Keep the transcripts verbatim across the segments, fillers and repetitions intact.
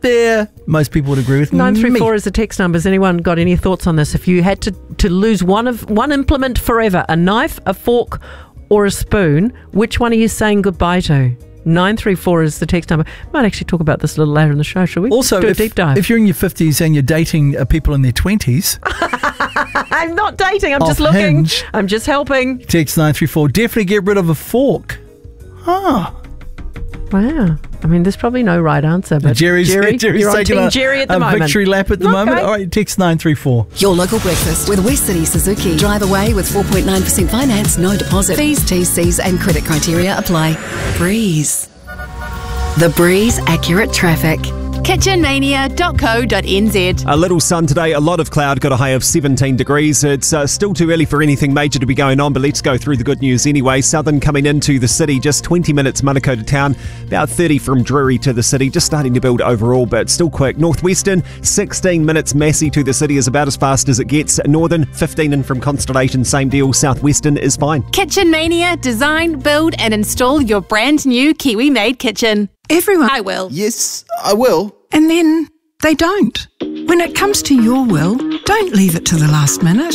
there. Most people would agree with me. nine three four is the text number. Has anyone got any thoughts on this? If you had to, to lose one of one implement forever, a knife, a fork, or a spoon, which one are you saying goodbye to? nine three four is the text number. Might actually talk about this a little later in the show, shall we? Also, do a if, deep dive. if you're in your fifties and you're dating uh, people in their twenties... I'm not dating, I'm just Off looking. Hinge. I'm just helping. Text nine three four. Definitely get rid of a fork. Huh. Wow. I mean, there's probably no right answer, but Jerry's, Jerry, Jerry's you're on taking Team a, Jerry at the a moment. victory lap at the Okay. moment. All right, text nine three four. Your local breakfast with West City Suzuki. Drive away with four point nine percent finance, no deposit. Fees, T's, C's and credit criteria apply. Breeze. The Breeze Accurate Traffic. kitchen mania dot co dot n z. A little sun today, a lot of cloud, got a high of seventeen degrees. It's uh, still too early for anything major to be going on, but let's go through the good news anyway. Southern coming into the city, just twenty minutes Manukau to town, about thirty from Drury to the city, just starting to build overall, but still quick. Northwestern, sixteen minutes Massey to the city is about as fast as it gets. Northern, fifteen in from Constellation, same deal. Southwestern is fine. Kitchen Mania, design, build and install your brand new Kiwi-made kitchen. Everyone. I will. Yes, I will. And then they don't. When it comes to your will, don't leave it to the last minute.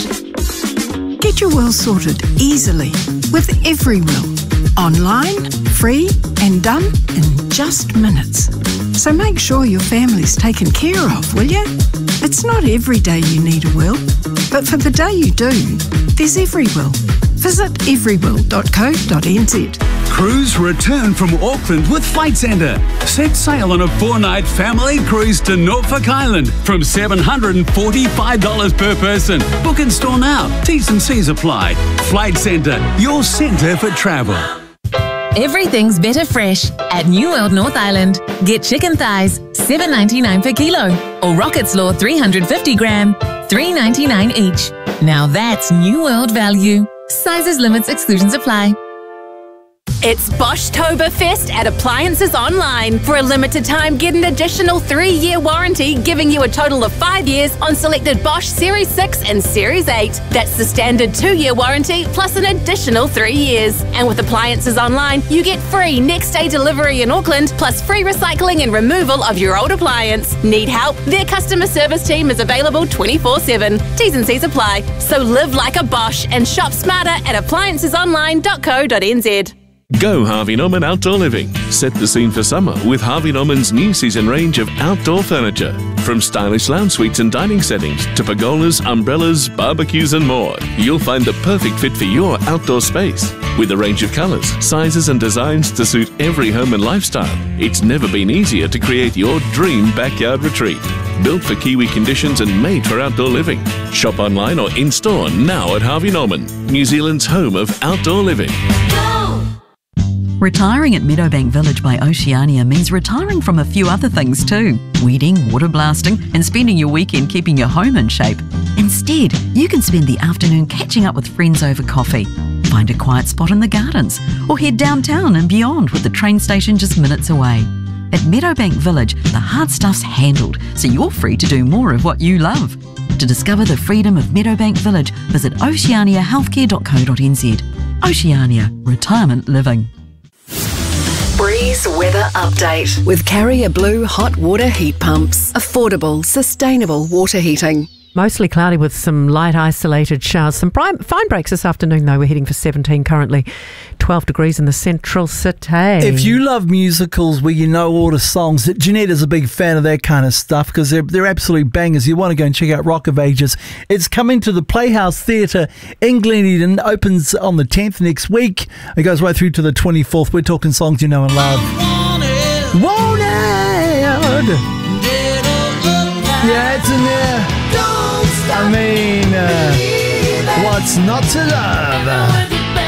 Get your will sorted easily with EveryWill. Online, free and done in just minutes. So make sure your family's taken care of, will you? It's not every day you need a will, but for the day you do, there's EveryWill. Visit everywill dot co dot n z. Crews return from Auckland with Flight Centre. Set sail on a four-night family cruise to Norfolk Island from seven hundred forty-five dollars per person. Book and store now. T's and C's apply. Flight Centre, your centre for travel. Everything's better fresh at New World North Island. Get chicken thighs, seven ninety-nine per kilo, or rocket slaw three hundred fifty gram, three ninety-nine each. Now that's New World value. Sizes, limits, exclusions apply. It's Bosch-toberfest at Appliances Online. For a limited time, get an additional three-year warranty, giving you a total of five years on selected Bosch Series six and Series eight. That's the standard two-year warranty plus an additional three years. And with Appliances Online, you get free next-day delivery in Auckland plus free recycling and removal of your old appliance. Need help? Their customer service team is available twenty-four seven. T's and C's apply. So live like a Bosch and shop smarter at appliances online dot co dot n z. Go Harvey Norman Outdoor Living. Set the scene for summer with Harvey Norman's new season range of outdoor furniture. From stylish lounge suites and dining settings to pergolas, umbrellas, barbecues and more. You'll find the perfect fit for your outdoor space. With a range of colours, sizes and designs to suit every home and lifestyle, it's never been easier to create your dream backyard retreat. Built for Kiwi conditions and made for outdoor living. Shop online or in-store now at Harvey Norman, New Zealand's home of outdoor living. Retiring at Meadowbank Village by Oceania means retiring from a few other things too. Weeding, water blasting and spending your weekend keeping your home in shape. Instead, you can spend the afternoon catching up with friends over coffee. Find a quiet spot in the gardens or head downtown and beyond with the train station just minutes away. At Meadowbank Village, the hard stuff's handled, so you're free to do more of what you love. To discover the freedom of Meadowbank Village, visit oceania healthcare dot co dot n z. Oceania, retirement living. Breeze Weather Update with Carrier Blue Hot Water Heat Pumps. Affordable, sustainable water heating. Mostly cloudy with some light isolated showers. Some prime, fine breaks this afternoon though. We're heading for seventeen currently. twelve degrees in the central city. If you love musicals where you know all the songs, Jeanette is a big fan of that kind of stuff because they're, they're absolute bangers. You want to go and check out Rock of Ages. It's coming to the Playhouse Theatre in Gleneden. Opens on the tenth next week. It goes right through to the twenty-fourth. We're talking songs you know and love. Wanted. Wanted. Yeah, it's in there. I mean, uh, what's not to love?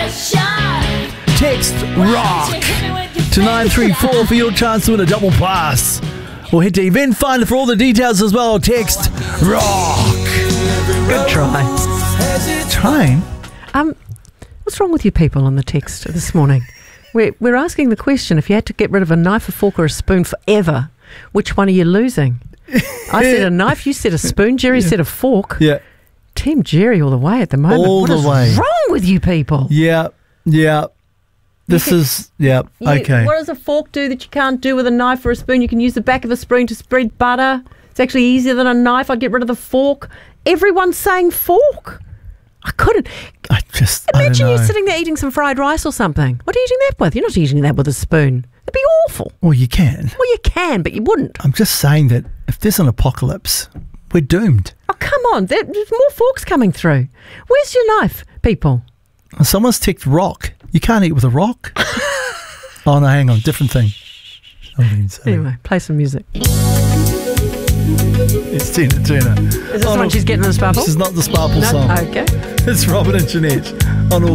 Text ROCK to nine three four for your chance to win a double pass. Or head to Event Finder for all the details as well. Text ROCK. Good try. Trying? Um, what's wrong with you people on the text this morning? We're, we're asking the question, if you had to get rid of a knife, a fork or a spoon forever, which one are you losing? I said a knife, you said a spoon, Jerry yeah. said a fork. Yeah. Team Jerry all the way at the moment. All what the is way. wrong with you people? Yeah, yeah. This can- is, yeah, You- okay. What does a fork do that you can't do with a knife or a spoon? You can use the back of a spoon to spread butter. It's actually easier than a knife. I'd get rid of the fork. Everyone's saying fork. I couldn't. I just, I don't Imagine you know. sitting there eating some fried rice or something. What are you eating that with? You're not eating that with a spoon. It'd be awful. Well, you can. Well, you can, but you wouldn't. I'm just saying that if there's an apocalypse, we're doomed. Oh, come on. There- There's more forks coming through. Where's your knife, people? Someone's ticked rock. You can't eat with a rock. Oh, no, hang on. Different thing. I mean, sorry. Anyway, play some music. It's Tina Turner. Is this Oh, the one no, she's getting in the sparkle? This is not the Sparkle No? song. Okay. It's Robin and Jeanette on all